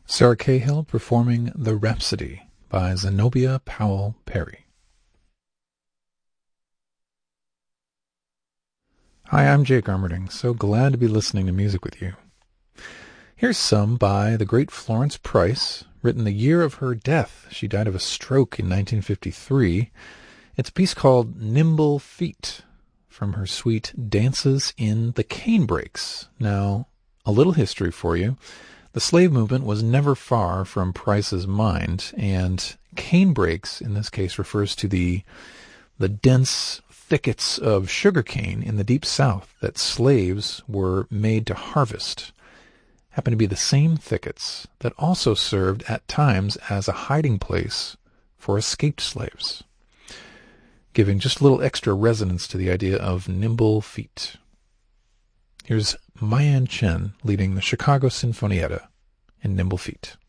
Sarah Cahill performing The Rhapsody by Zenobia Powell Perry. Hi, I'm Jake Armerding, so glad to be listening to music with you. Here's some by the great Florence Price, written the year of her death. She died of a stroke in 1953. It's a piece called Nimble Feet, from her suite Dances in the Canebrakes. Now, a little history for you. The slave movement was never far from Price's mind, and canebrakes, in this case, refers to the dense thickets of sugarcane in the deep South that slaves were made to harvest. Happened to be the same thickets that also served at times as a hiding place for escaped slaves, giving just a little extra resonance to the idea of nimble feet. Here's Ma Yan Chen leading the Chicago Sinfonietta in Nimble Feet.